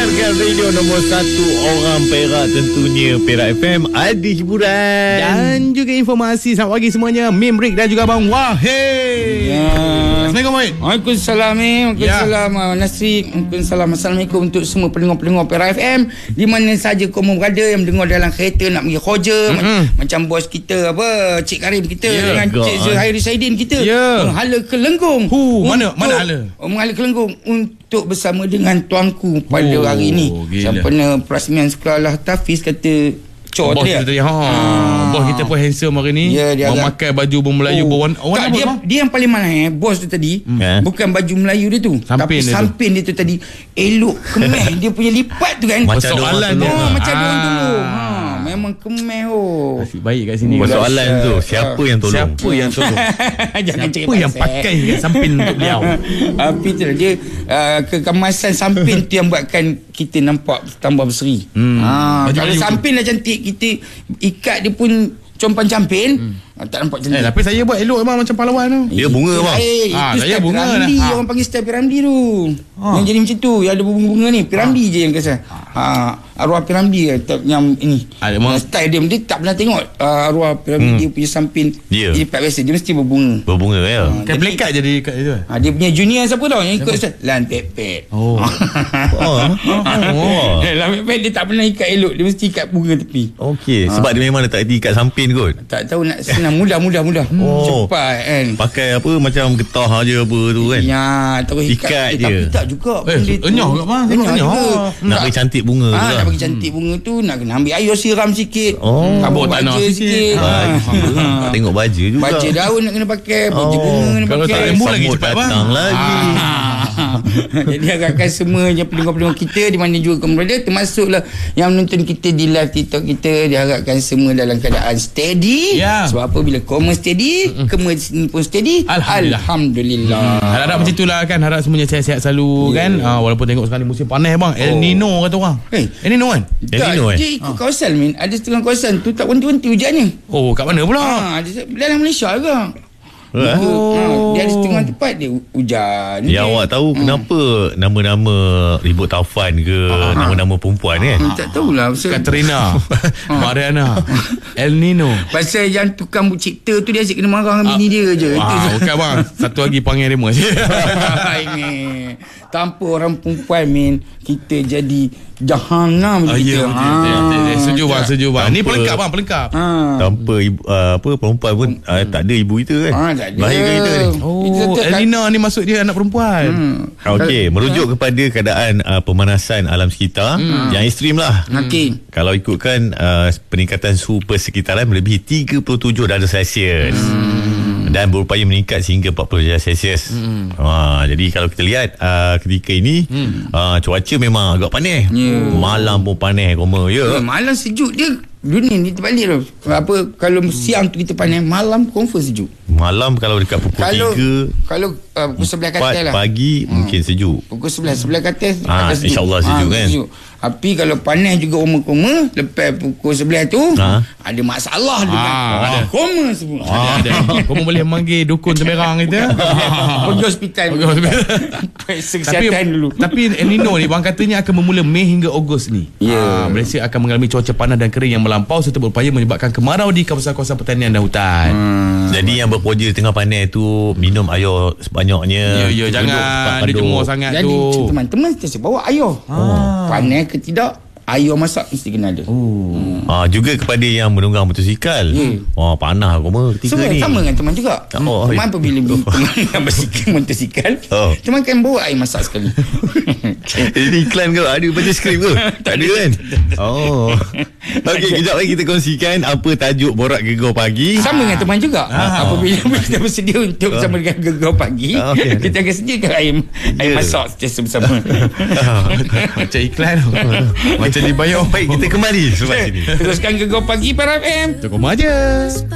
Dengarkan radio nombor 1 orang Perak, tentunya Perak FM. Ada hiburan dan juga informasi. Selamat pagi semuanya, Mim, Rick dan juga Abang Wahid. Assalamualaikum Wahid. Waalaikumsalam. Waalaikumsalam Nasri. Waalaikumsalam. Assalamualaikum untuk semua pendengar-pendengar Perak FM di mana saja kamu berada, yang mendengar dalam kereta nak pergi kerja, macam bos kita Cik Karim kita dengan Cik Zuhairi Saidin kita menghala ke Lenggong. Mana hala? Menghala ke Lenggong untuk bersama dengan tuanku pada hari ini. Sempena perasmian sekolah Tafiz kata bos dia. Bos kita pun handsome hari ni. Dia memakai baju Melayu berwarna dia yang paling malah bos tu tadi bukan baju Melayu dia tu, tapi sampin dia tu tadi elok kemeh. Dia punya lipat tu kan macam soalan dia macam dia dulu. Memang kemeh. Nasib baik kat sini. Soalan tu siapa yang tolong? Jangan siapa yang pakai kat sampin untuk beliau? Tapi tu dia kekemasan sampin tu yang buatkan kita nampak tambah berseri. Kalau sampin dah cantik, kita ikat dia pun compan campin, tak nampak cantik. Tapi saya buat elok memang macam pahlawan tu. Dia bunga bang. Itu saya bunga Piramli lah. Orang panggil style Piramli tu. Yang jadi macam tu, yang ada bunga-bunga ni Piramli je yang kesal. Arwah Piramli yang ini. Style dia tak pernah tengok arwah Piramli dia punya sampin lipat biasa, dia mesti berbunga. Berbunga ya. Kan plekat jadi kat itu. Dia punya junior siapa tau yang ikut Ustaz? Lan Pepet. Lan Pepet dia tak pernah ikat elok, dia mesti ikat bunga tepi. Okey, sebab dia memang letak ikat sampin kot. Tak tahu nak senang, mudah. Cepat kan. Pakai apa macam getah aja apa tu kan. Ya, terus ikat je. Tapi tak juga. Enyah ke bang? Nak bagi cantik bunga tu lah. Nak bagi cantik bunga tu nak kena ambil air siram sikit. Tabur tanah sikit. Tengok baja juga. Baja daun nak kena pakai, baja bunga kena pakai. Kalau tak lembu lagi cepat datang lagi. Jadi harapkan semuanya pendengar-pendengar kita di mana juga kamu berada, termasuklah yang menonton kita di live TikTok kita, diharapkan semua dalam keadaan steady. Sebab apa, bila kamu steady, kamu sini pun steady. Alhamdulillah. Harap macam itulah kan. Harap semuanya sihat-sihat selalu kan. Walaupun tengok sekarang ni musim panas bang. El Nino kata orang. El Nino kan? Dia ikut kawasan Min. Ada setengah kawasan tu tak berhenti hujannya. Kat mana pula? Dalam Malaysia juga. Dia ada setengah tempat dia hujan. Ya, awak tahu kenapa nama-nama Ribut Taufan ke nama-nama perempuan kan? Tak tahulah. Katrina, Mariana, El Nino. Pasal yang tukang cipta tu dia asyik kena marah dengan bini dia je. Bukan bang. Satu lagi panggil rema. Tanpa orang perempuan Min, kita jadi jahanam kita. Setuju bang. Ni pelengkap bang, pelengkap. Tanpa perempuan pun tak ada ibu kita kan. Lahirkan kita ni. Elina ni maksud dia anak perempuan. Okey, merujuk kepada keadaan pemanasan alam sekitar yang ekstrim lah. Kalau ikutkan peningkatan suhu persekitaran melebihi 37 darjah Celsius. Dan berupaya meningkat sehingga 40 darjah Celsius. Jadi kalau kita lihat ketika ini cuaca memang agak panas. Malam pun panas malam sejuk dia. Dunia ni terbalik tau. Kalau siang tu kita panas, malam confirm sejuk. Malam kalau dekat pukul 3, kalau pukul 11 ke atas lah, pagi mungkin sejuk. Pukul 11 ke atas InsyaAllah sejuk kan. Tapi kalau panas juga koma lepas pukul 11 tu ada masalah ada koma semua. Koma boleh manggil dukun Temerang kita. Pergi hospital. Periksa kesihatan dulu. Tapi El Nino ni bang katanya akan bermula Mei hingga Ogos ni. Malaysia akan mengalami cuaca panas dan kering yang melampau serta berupaya menyebabkan kemarau di kawasan-kawasan pertanian dan hutan. Jadi yang berkerja di tengah panas tu minum air sebanyaknya. Jangan dijemur sangat tu. Jadi teman-teman kita bawa air. Panas ke tidak, air masak mesti kena ada. Juga kepada yang menunggang motosikal. Panas ketika ni. Sama dengan teman juga. Teman apabila teman yang motosikal, teman kan bawa air masak sekali. Ini iklan ke? Ada baca skrip ke? Tak ada kan? Okey, kejap lagi kita kongsikan apa tajuk Borak Gegar Pagi. Sama dengan teman juga. Apabila kita bersedia untuk bersama dengan Gegar Pagi, kita akan sediakan air masak bersama. Macam iklan. Macam dibayar. Baik, kita kembali selepas ini. Teruskan Gegar Pagi Perak FM. Cukup aja.